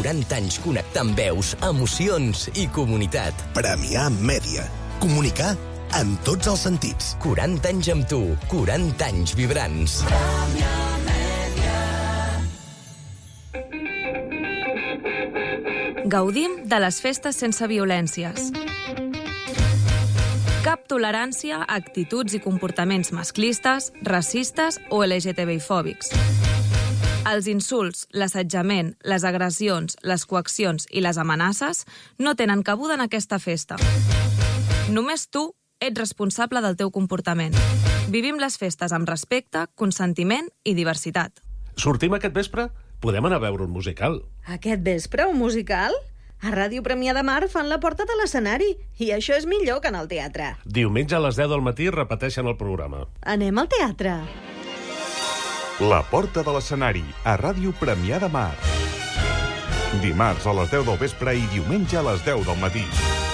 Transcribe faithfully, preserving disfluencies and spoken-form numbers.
quaranta anys connectant veus, emocions i comunitat. Premià Mèdia. Comunicar en tots els sentits. quaranta anys amb tu, quaranta anys vibrants. Gaudim de les festes sense violències. Cap tolerància a actituds i comportaments masclistes, racistes o L G T B I fòbics. Els insults, l'assetjament, les agressions, les coaccions i les amenaces no tenen cabuda en aquesta festa. Només tu ets responsable del teu comportament. Vivim les festes amb respecte, consentiment i diversitat. Sortim aquest vespre? Podem anar a veure un musical. Aquest vespre, un musical? A Ràdio Premià de Mar fan la porta de l'escenari i això és millor que en el teatre. Diumenge a les deu del matí repeteixen el programa. Anem al teatre. La porta de l'escenari a Ràdio Premià de Mar. Dimarts a les deu del vespre i diumenge a les deu del matí.